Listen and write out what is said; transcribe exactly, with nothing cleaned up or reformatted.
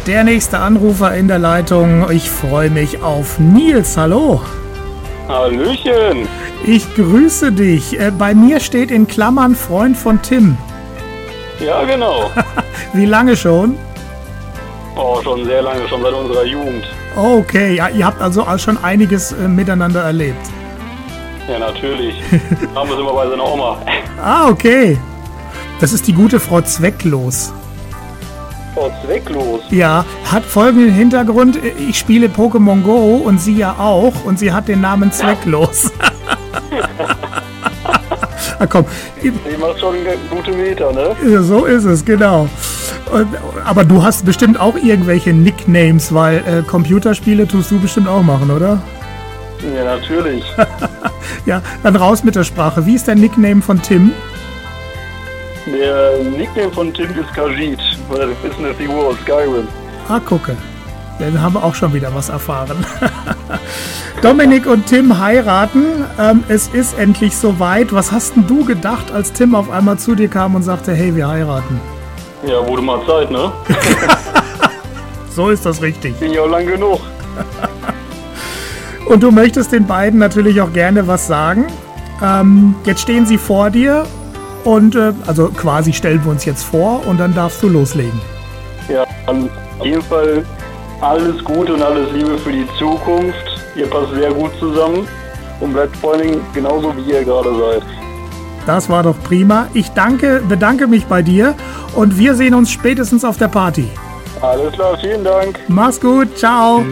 Der nächste Anrufer in der Leitung. Ich freue mich auf Nils. Hallo. Hallöchen. Ich grüße dich. Bei mir steht in Klammern Freund von Tim. Ja, genau. Wie lange schon? Oh, schon sehr lange, schon seit unserer Jugend. Okay, ja, ihr habt also schon einiges äh, miteinander erlebt. Ja, natürlich. Haben wir immer bei seiner Oma. Ah, okay. Das ist die gute Frau Zwecklos. Frau Zwecklos? Ja, hat folgenden Hintergrund. Ich spiele Pokémon Go und sie ja auch. Und sie hat den Namen Zwecklos. Ah, komm. Die macht schon gute Meter, ne? So ist es, genau. Und, aber du hast bestimmt auch irgendwelche Nicknames, weil äh, Computerspiele tust du bestimmt auch machen, oder? Ja, natürlich. Ja, dann raus mit der Sprache. Wie ist der Nickname von Tim? Der Nickname von Tim ist Khajiit. Das ist eine Figur aus Skyrim. Ah, gucke. Dann haben wir auch schon wieder was erfahren. Dominik und Tim heiraten. Ähm, es ist endlich soweit. Was hast denn du gedacht, als Tim auf einmal zu dir kam und sagte, hey, wir heiraten? Ja, wurde mal Zeit, ne? So ist das richtig. Bin ja auch lang genug. Und du möchtest den beiden natürlich auch gerne was sagen. Ähm, jetzt stehen sie vor dir und äh, also quasi stellen wir uns jetzt vor und dann darfst du loslegen. Ja, auf jeden Fall alles Gute und alles Liebe für die Zukunft. Ihr passt sehr gut zusammen und bleibt vor allen Dingen genauso, wie ihr gerade seid. Das war doch prima. Ich danke, bedanke mich bei dir und wir sehen uns spätestens auf der Party. Alles klar, vielen Dank. Mach's gut, ciao.